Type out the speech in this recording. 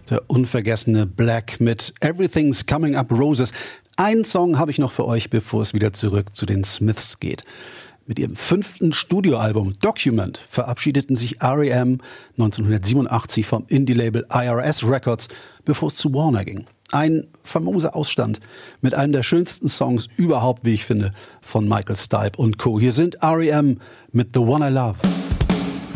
Der unvergessene Black mit Everything's Coming Up Roses. Einen Song habe ich noch für euch, bevor es wieder zurück zu den Smiths geht. Mit ihrem 5. Studioalbum Document verabschiedeten sich R.E.M. 1987 vom Indie-Label IRS Records, bevor es zu Warner ging. Ein famoser Ausstand mit einem der schönsten Songs überhaupt, wie ich finde, von Michael Stipe und Co. Hier sind R.E.M. mit The One I Love.